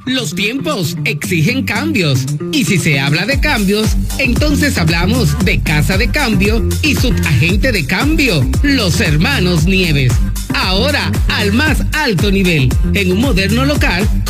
Los tiempos exigen cambios. Y si se habla de cambios, entonces hablamos de Casa de Cambio y Subagente de Cambio, los hermanos Nieves. Ahora al más alto nivel, en un moderno local